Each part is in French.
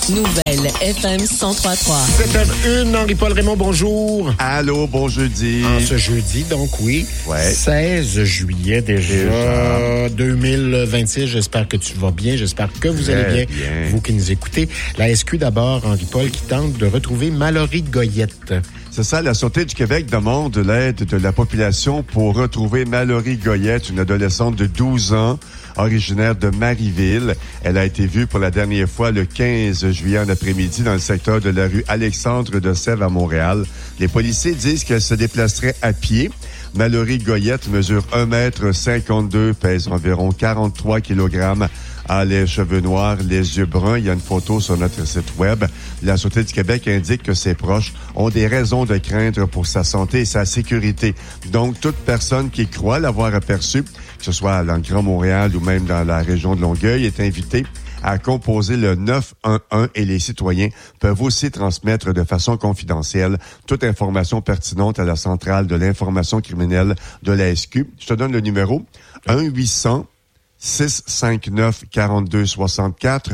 Nouvelle FM 103.3. 7h01, Henri-Paul Raymond, bonjour. Allô, bon jeudi. En ce jeudi, donc oui, 16 juillet déjà 2026. J'espère que tu vas bien, j'espère que vous allez bien, vous qui nous écoutez. La SQ d'abord, Henri-Paul, qui tente de retrouver Mallory Goyette. C'est ça, la Sûreté du Québec demande l'aide de la population pour retrouver Mallory Goyette, une adolescente de 12 ans, originaire de Marieville. Elle a été vue pour la dernière fois le 15 juillet en après-midi dans le secteur de la rue Alexandre de Sèvres à Montréal. Les policiers disent qu'elle se déplacerait à pied. Mallory Goyette mesure 1,52 m, pèse environ 43 kg. A les cheveux noirs, les yeux bruns. Il y a une photo sur notre site web. La Sûreté du Québec indique que ses proches ont des raisons de craindre pour sa santé et sa sécurité. Donc, toute personne qui croit l'avoir aperçue, que ce soit dans le Grand Montréal ou même dans la région de Longueuil, est invitée à composer le 911 et les citoyens peuvent aussi transmettre de façon confidentielle toute information pertinente à la centrale de l'information criminelle de la SQ. Je te donne le numéro 1-800-659-4264,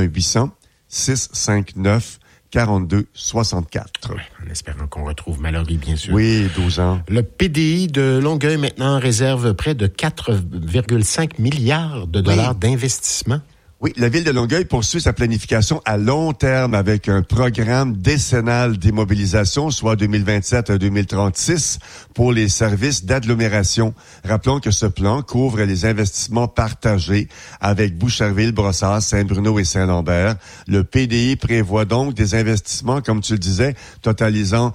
1-800-659-4264. En espérant qu'on retrouve Mallory, bien sûr. Oui, 12 ans. Le PDI de Longueuil, maintenant, réserve près de 4,5 milliards de dollars d'investissement. Oui, la Ville de Longueuil poursuit sa planification à long terme avec un programme décennal d'immobilisation, soit 2027 à 2036, pour les services d'agglomération. Rappelons que ce plan couvre les investissements partagés avec Boucherville, Brossard, Saint-Bruno et Saint-Lambert. Le PDI prévoit donc des investissements, comme tu le disais, totalisant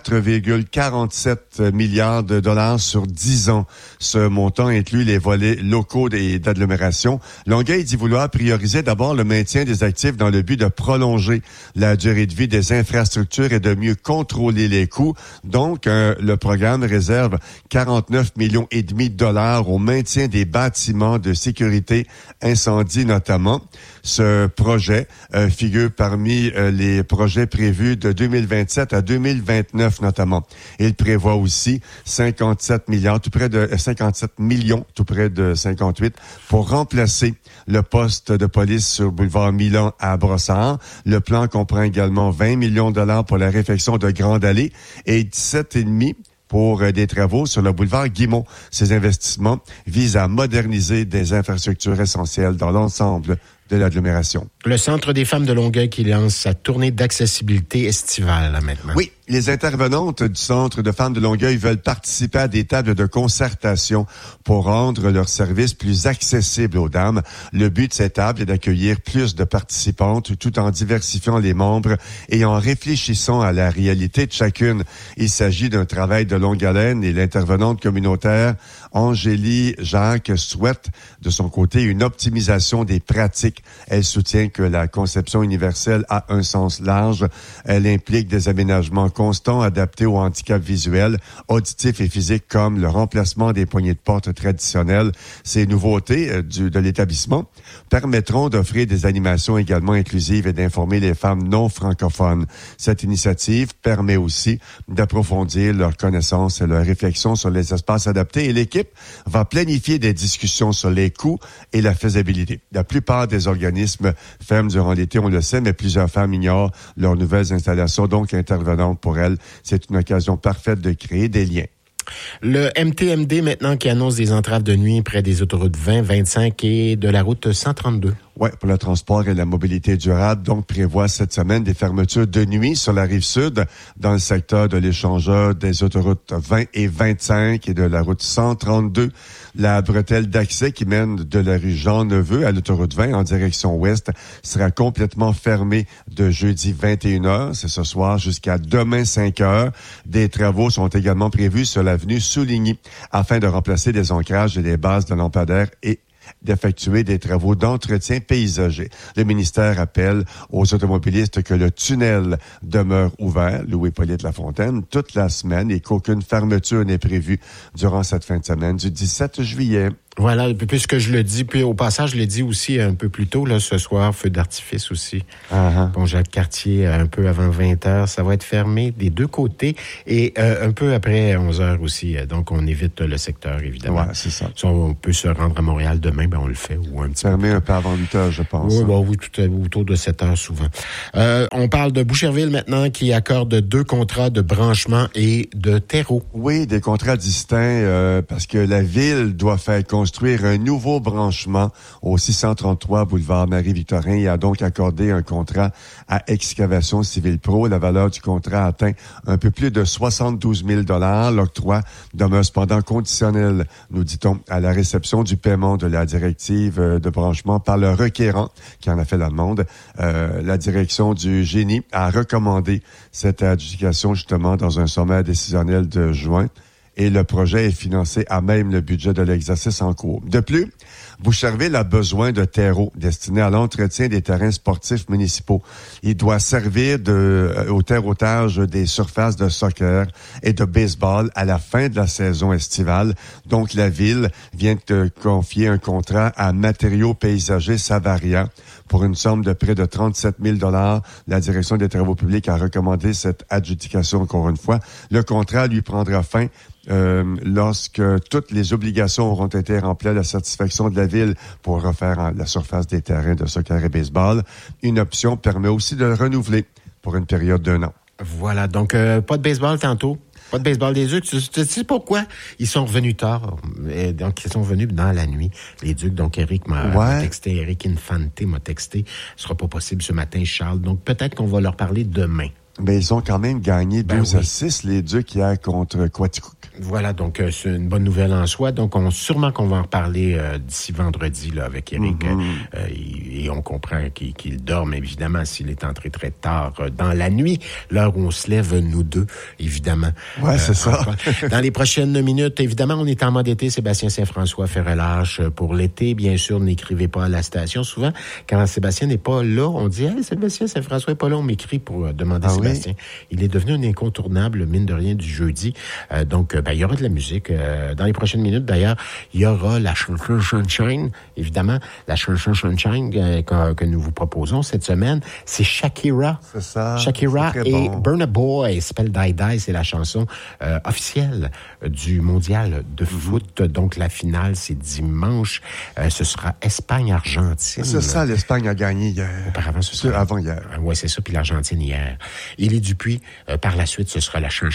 4,47 milliards de dollars sur 10 ans. Ce montant inclut les volets locaux d'agglomération. Longueuil dit vouloir prioriser d'abord le maintien des actifs dans le but de prolonger la durée de vie des infrastructures et de mieux contrôler les coûts. Donc, le programme réserve 49 millions et demi de dollars au maintien des bâtiments de sécurité, incendie notamment. Ce projet figure parmi les projets prévus de 2027 à 2029 notamment. Il prévoit aussi 57 millions, tout près de 58 pour remplacer le poste de police sur boulevard Milan à Brossard. Le plan comprend également 20 millions de dollars pour la réfection de Grande Allée et 17,5 pour des travaux sur le boulevard Guimont. Ces investissements visent à moderniser des infrastructures essentielles dans l'ensemble de l'agglomération. Le Centre des femmes de Longueuil qui lance sa tournée d'accessibilité estivale, là, maintenant. Oui, les intervenantes du Centre de femmes de Longueuil veulent participer à des tables de concertation pour rendre leurs services plus accessibles aux dames. Le but de ces tables est d'accueillir plus de participantes tout en diversifiant les membres et en réfléchissant à la réalité de chacune. Il s'agit d'un travail de longue haleine et l'intervenante communautaire Angélie Jacques souhaite de son côté une optimisation des pratiques. Elle soutient que la conception universelle a un sens large. Elle implique des aménagements constants adaptés au handicap visuel, auditif et physique comme le remplacement des poignées de porte traditionnelles. Ces nouveautés de l'établissement permettront d'offrir des animations également inclusives et d'informer les femmes non francophones. Cette initiative permet aussi d'approfondir leurs connaissances et leurs réflexions sur les espaces adaptés et l'équipe va planifier des discussions sur les coûts et la faisabilité. La plupart des organismes ferment durant l'été, on le sait, mais plusieurs femmes ignorent leurs nouvelles installations, donc intervenantes pour elles. C'est une occasion parfaite de créer des liens. Le MTMD, maintenant, qui annonce des entraves de nuit près des autoroutes 20, 25 et de la route 132. Oui, pour le transport et la mobilité durable, donc prévoit cette semaine des fermetures de nuit sur la rive sud, dans le secteur de l'échangeur des autoroutes 20 et 25 et de la route 132. La bretelle d'accès qui mène de la rue Jean-Neveu à l'autoroute 20 en direction ouest sera complètement fermée de jeudi 21h, c'est ce soir, jusqu'à demain 5h. Des travaux sont également prévus sur l'avenue Souligny afin de remplacer des ancrages et des bases de lampadaires et d'effectuer des travaux d'entretien paysager. Le ministère appelle aux automobilistes que le tunnel demeure ouvert, Louis-Hippolyte Lafontaine, toute la semaine et qu'aucune fermeture n'est prévue durant cette fin de semaine du 17 juillet. Voilà, puisque je le dis, puis au passage, je l'ai dit aussi un peu plus tôt, là, ce soir, feu d'artifice aussi. Bon, Jacques-Cartier, un peu avant 20h, ça va être fermé des deux côtés et un peu après 11h aussi. Donc, on évite le secteur, évidemment. Ouais, c'est ça. Si on peut se rendre à Montréal demain, ben on le fait. Ou un petit fermé un peu avant 8h, je pense. Oui, bon, oui, tout autour de 7h souvent. On parle de Boucherville maintenant qui accorde 2 contrats de branchement et de terreau. Oui, des contrats distincts parce que la ville doit faire construire un nouveau branchement au 633 boulevard Marie-Victorin et a donc accordé un contrat à Excavation Civile Pro. La valeur du contrat atteint un peu plus de 72 000 $. L'octroi demeure cependant conditionnel, nous dit-on, à la réception du paiement de la directive de branchement par le requérant qui en a fait la demande. La direction du génie a recommandé cette adjudication justement dans un sommaire décisionnel de juin. Et le projet est financé à même le budget de l'exercice en cours. De plus, Boucherville a besoin de terreaux destinés à l'entretien des terrains sportifs municipaux. Il doit servir au terreautage des surfaces de soccer et de baseball à la fin de la saison estivale. Donc, la ville vient de confier un contrat à Matériaux paysagers Savaria pour une somme de près de 37 000 $. La direction des travaux publics a recommandé cette adjudication encore une fois. Le contrat lui prendra fin lorsque toutes les obligations auront été remplies à la satisfaction de la ville pour refaire la surface des terrains de soccer et baseball. Une option permet aussi de le renouveler pour une période d'1 an. Voilà, donc pas de baseball tantôt. Pas de baseball des Ducs. Tu sais pourquoi? Ils sont revenus tard. Donc, ils sont venus dans la nuit. Les Ducs, donc Eric m'a texté, Eric Infante m'a texté. Ce sera pas possible ce matin, Charles. Donc, peut-être qu'on va leur parler demain. Mais ils ont quand même gagné 12-6, les Ducs, hier contre Quaticook. Voilà, donc c'est une bonne nouvelle en soi. Donc, sûrement qu'on va en reparler d'ici vendredi là, avec Eric. Et on comprend qu'il dorme, évidemment, s'il est entré très tard dans la nuit, l'heure où on se lève, nous deux, évidemment. Ouais, c'est ça. Dans les prochaines minutes, évidemment, on est en mode été. Sébastien Saint-François fait relâche pour l'été. Bien sûr, n'écrivez pas à la station. Souvent, quand Sébastien n'est pas là, on dit « Hey, Sébastien Saint-François n'est pas là », on m'écrit pour demander Sébastien. Oui. Il est devenu un incontournable, mine de rien, du jeudi. Donc, il y aura de la musique. Dans les prochaines minutes, d'ailleurs, il y aura la chanson Sunshine, évidemment. La chanson Sunshine que nous vous proposons cette semaine, c'est Shakira. C'est ça. Shakira c'est et bon. Burna Boy, s'appelle Die Die, c'est la chanson officielle du mondial de foot. Donc, la finale, c'est dimanche. Ce sera Espagne-Argentine. C'est ça, l'Espagne a gagné hier. Auparavant, ce sera... Avant hier. Oui, c'est ça, puis l'Argentine hier. Élie Dupuis, par la suite, ce sera la chanson